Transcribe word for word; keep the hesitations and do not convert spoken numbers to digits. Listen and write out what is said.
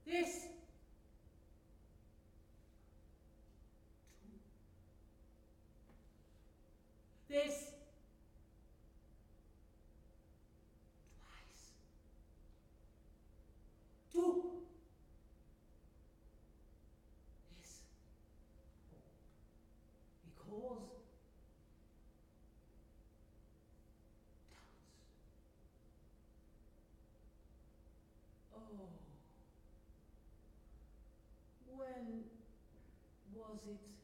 This. This. Twice. Two. This. Because. Dance. Oh. When was it?